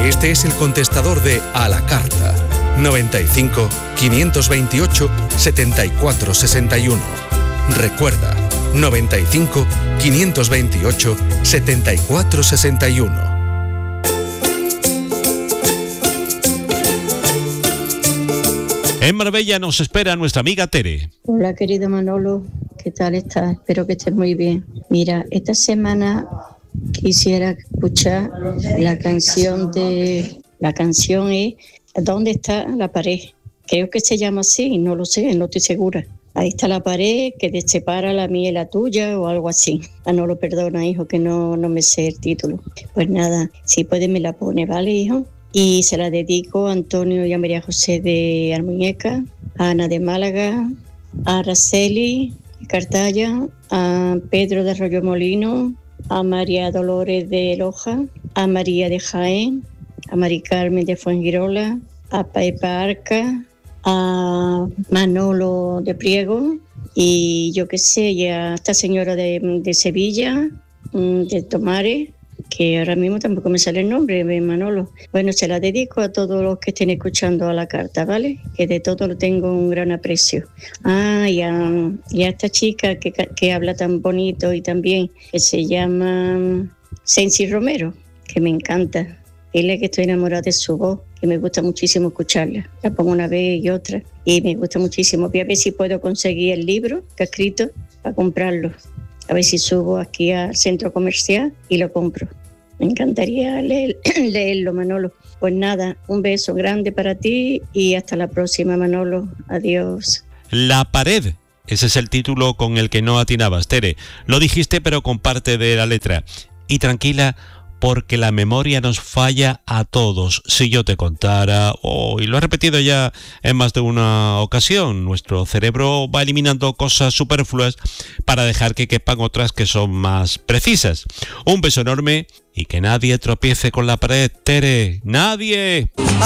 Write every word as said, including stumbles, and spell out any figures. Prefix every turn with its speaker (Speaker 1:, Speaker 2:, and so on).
Speaker 1: Este es el contestador de A la Carta. noventa y cinco, quinientos veintiocho, setenta y cuatro sesenta y uno. Recuerda, noventa y cinco, quinientos veintiocho, setenta y cuatro sesenta y uno.
Speaker 2: En Marbella nos espera nuestra amiga Tere.
Speaker 3: Hola, querido Manolo, ¿qué tal estás? Espero que estés muy bien. Mira, esta semana quisiera escuchar la canción de... La canción es ¿Dónde está la pared? Creo que se llama así, no lo sé, no estoy segura. Ahí está la pared que separa la mía y la tuya o algo así. Ah, no lo perdona, hijo, que no, no me sé el título. Pues nada, si puedes me la pone, ¿vale, hijo? Y se la dedico a Antonio y a María José de Almuñeca, a Ana de Málaga, a Araceli de Cartaya, a Pedro de Arroyo Molino, a María Dolores de Loja, a María de Jaén, a Mari Carmen de Fuengirola, a Pepa Arca, a Manolo de Priego y yo qué sé, y a esta señora de, de Sevilla, de Tomares, que ahora mismo tampoco me sale el nombre de Manolo. Bueno, se la dedico a todos los que estén escuchando A la Carta, ¿vale? Que de todo lo tengo un gran aprecio. Ah, y a, y a esta chica que, que habla tan bonito y tan bien, que se llama Sensi Romero, que me encanta. Dile que estoy enamorada de su voz, que me gusta muchísimo escucharla. La pongo una vez y otra y me gusta muchísimo. Voy a ver si puedo conseguir el libro que ha escrito para comprarlo. A ver si subo aquí al centro comercial y lo compro. Me encantaría leer, leerlo, Manolo. Pues nada, un beso grande para ti y hasta la próxima, Manolo. Adiós.
Speaker 2: La pared. Ese es el título con el que no atinabas, Tere. Lo dijiste, pero con parte de la letra. Y tranquila, porque la memoria nos falla a todos. Si yo te contara, oh, y lo he repetido ya en más de una ocasión, nuestro cerebro va eliminando cosas superfluas para dejar que quepan otras que son más precisas. Un beso enorme y que nadie tropiece con la pared, Tere. ¡Nadie!